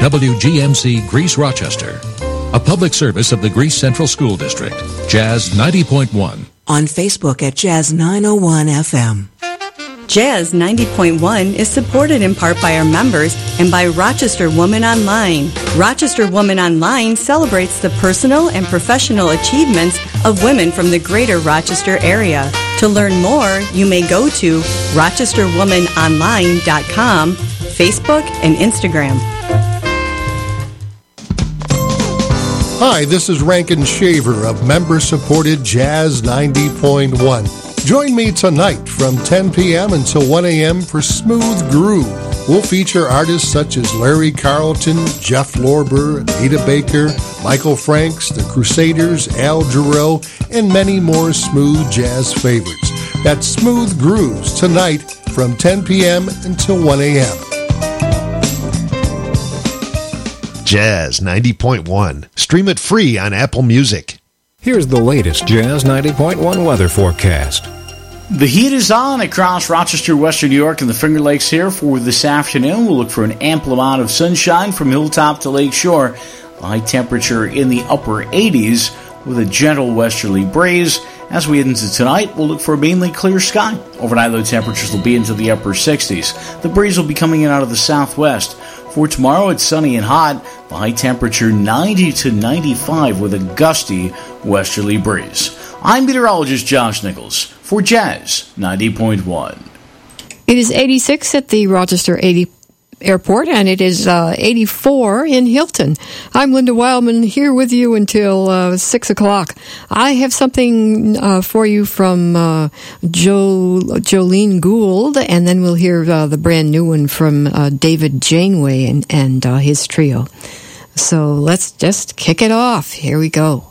WGMC Greece Rochester. A public service of the Greece Central School District. Jazz 90.1. On Facebook at Jazz 901 FM. Jazz 90.1 is supported in part by our members and by Rochester Woman Online. Rochester Woman Online celebrates the personal and professional achievements of women from the greater Rochester area. To learn more, you may go to rochesterwomanonline.com, Facebook, and Instagram. Hi, this is Rankin Shaver of member-supported Jazz 90.1. Join me tonight from 10 p.m. until 1 a.m. for Smooth Groove. We'll feature artists such as Larry Carlton, Jeff Lorber, Anita Baker, Michael Franks, The Crusaders, Al Jarreau, and many more smooth jazz favorites. That's Smooth Grooves tonight from 10 p.m. until 1 a.m. Jazz 90.1. Stream it free on Apple Music. Here's the latest Jazz 90.1 weather forecast. The heat is on across Rochester, Western New York, and the Finger Lakes here for this afternoon. We'll look for an ample amount of sunshine from hilltop to lake shore. The high temperature in the upper 80s with a gentle westerly breeze. As we head into tonight, we'll look for a mainly clear sky. Overnight, low temperatures will be into the upper 60s. The breeze will be coming in out of the southwest. For tomorrow, it's sunny and hot. The high temperature 90 to 95 with a gusty westerly breeze. I'm meteorologist Josh Nichols for Jazz 90.1. It is 86 at the Rochester Airport, and it is 84 in Hilton. I'm Linda Wildman, here with you until 6 o'clock. I have something for you from Jolene Gould, and then we'll hear the brand new one from David Janeway and his trio. So let's just kick it off. Here we go.